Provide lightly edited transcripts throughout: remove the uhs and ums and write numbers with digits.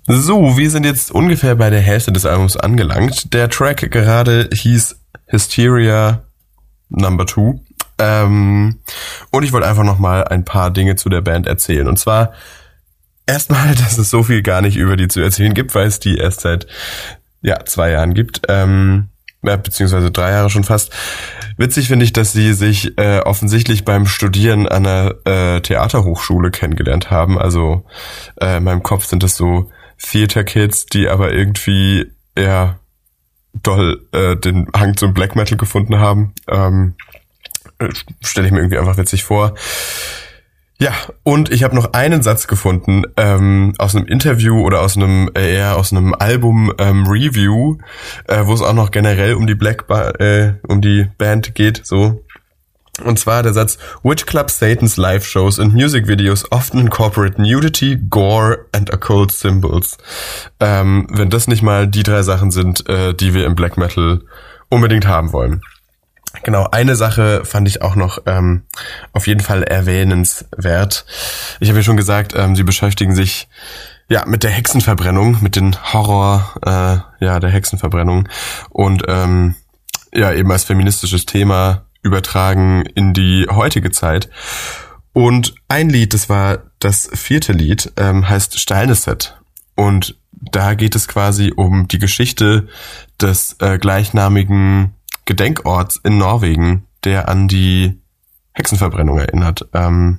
So, wir sind jetzt ungefähr bei der Hälfte des Albums angelangt. Der Track gerade hieß Hysteria Number 2. Und ich wollte einfach nochmal ein paar Dinge zu der Band erzählen. Und zwar erstmal, dass es so viel gar nicht über die zu erzählen gibt, weil es die erst seit 2 Jahren gibt. Beziehungsweise 3 Jahre schon fast. Witzig finde ich, dass sie sich offensichtlich beim Studieren an einer Theaterhochschule kennengelernt haben. Also in meinem Kopf sind das so Theater Kids, die aber irgendwie doll den Hang zum Black Metal gefunden haben. Stelle ich mir irgendwie einfach witzig vor. Ja, und ich habe noch einen Satz gefunden aus einem Interview oder aus einem Album Review, wo es auch noch generell um die um die Band geht, so. Und zwar der Satz: Witch Club Satan's live shows and music videos often incorporate nudity, gore and occult symbols. Wenn das nicht mal die 3 Sachen sind, die wir im Black Metal unbedingt haben wollen. Genau, eine Sache fand ich auch noch auf jeden Fall erwähnenswert. Ich habe ja schon gesagt, sie beschäftigen sich mit der Hexenverbrennung, mit den Horror der Hexenverbrennung und eben als feministisches Thema übertragen in die heutige Zeit. Und ein Lied, das war das 4. Lied, heißt Steilneset. Und da geht es quasi um die Geschichte des gleichnamigen Gedenkorts in Norwegen, der an die Hexenverbrennung erinnert.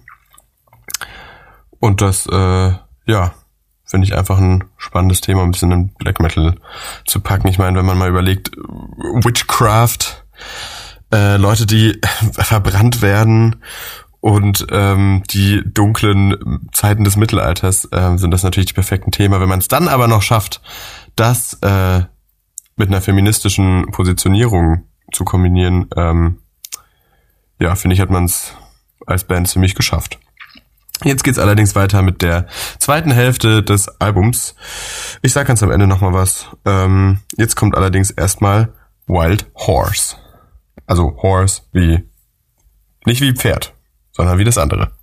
Und das, finde ich einfach ein spannendes Thema, ein bisschen in Black Metal zu packen. Ich meine, wenn man mal überlegt, Witchcraft, Leute, die verbrannt werden und die dunklen Zeiten des Mittelalters sind das natürlich die perfekten Themen. Wenn man es dann aber noch schafft, das mit einer feministischen Positionierung zu kombinieren, finde ich, hat man es als Band ziemlich geschafft. Jetzt geht's allerdings weiter mit der zweiten Hälfte des Albums. Ich sag ganz am Ende nochmal was. Jetzt kommt allerdings erstmal Wild Horse. Also Horse nicht wie Pferd, sondern wie das andere.